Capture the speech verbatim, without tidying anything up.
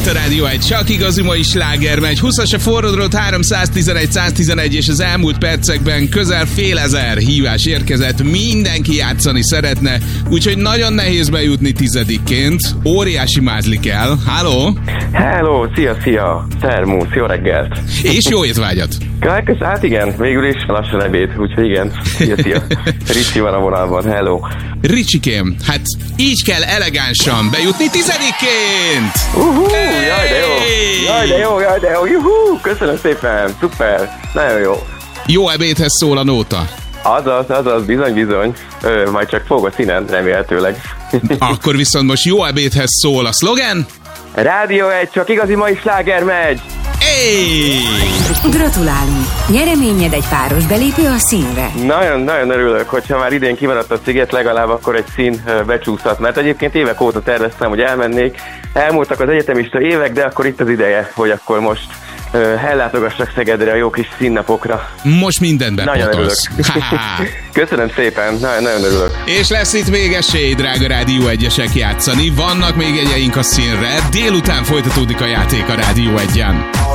itt a Rádió egy, csak igazi mai sláger megy. húszas a forrodról háromszáztizenegy száztizenegy, és az elmúlt percekben közel fél ezer hívás érkezett. Mindenki játszani szeretne, úgyhogy nagyon nehéz bejutni tizedikként. Óriási mázli kell. Halló! Hello, szia, szia! Szervusz, jó reggelt! És jó étvágyat! Köszönöm, hát igen, végül is lassan ebéd, úgyhogy igen. Szia, szia! Ricsi van a vonalban, hello! Ricsikém, hát így kell elegánsan bejutni tizedikként! Uhú, jaj de jó! Jaj de jó, jaj de jó! Juhú, köszönöm szépen, szuper! Nagyon jó! Jó ebédhez szól a nóta. Azaz, azaz, bizony, bizony. Ö, majd csak fog a színen, remélhetőleg. Akkor viszont most jó ebédhez szól a szlogen. Rádió egy, csak igazi mai sláger megy! Éj! Gratulálunk! Nyereményed egy páros belépő a színre. Nagyon-nagyon örülök, hogyha már idén kimaradt a sziget, legalább akkor egy szín becsúszhat, mert egyébként évek óta terveztem, hogy elmennék. Elmúltak az egyetemista évek, de akkor itt az ideje, hogy akkor most uh, ellátogassak Szegedre a jó kis színnapokra. Most mindenben nagyon potosz. örülök. Köszönöm szépen, nagyon, nagyon örülök. És lesz itt még esély, drága Rádió egyesek játszani. Vannak még jegyeink a színre. Délután folytatódik a játék a Rádió egyen.